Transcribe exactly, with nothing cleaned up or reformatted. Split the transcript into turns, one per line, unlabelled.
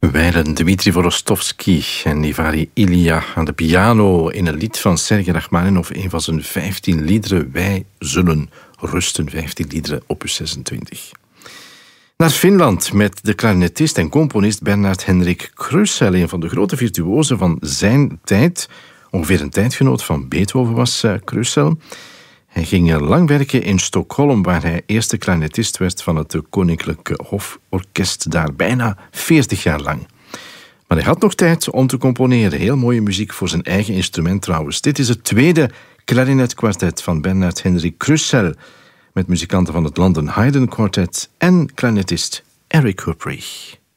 Wijlen Dmitri Vorostovsky en Ivari Ilya aan de piano in een lied van Sergei Rachmaninov, een van zijn vijftien liederen. Wij zullen rusten, vijftien liederen, opus zesentwintig. Naar Finland met de klarinetist en componist Bernard Henrik Krusell, een van de grote virtuosen van zijn tijd. Ongeveer een tijdgenoot van Beethoven was uh, Krusell. Hij ging lang werken in Stockholm, waar hij eerste klarinetist werd van het Koninklijke Hoforkest, daar bijna veertig jaar lang. Maar hij had nog tijd om te componeren. Heel mooie muziek voor zijn eigen instrument trouwens. Dit is het tweede klarinetkwartet van Bernard Henrik Krusell, met muzikanten van het London Haydn Quartet en klarinetist Eric Hupprich.